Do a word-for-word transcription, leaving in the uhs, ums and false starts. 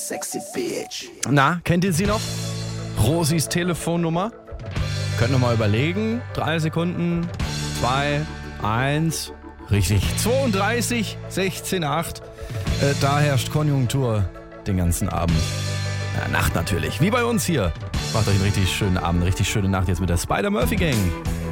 sexy bitch. Na, kennt ihr sie noch? Rosis Telefonnummer? Könnt ihr mal überlegen. Drei Sekunden. Zwei. Eins. Richtig. zweiunddreißig, sechzehn, acht. Äh, da herrscht Konjunktur den ganzen Abend. Ja, Nacht natürlich. Wie bei uns hier. Macht euch einen richtig schönen Abend, eine richtig schöne Nacht jetzt mit der Spider-Murphy Gang.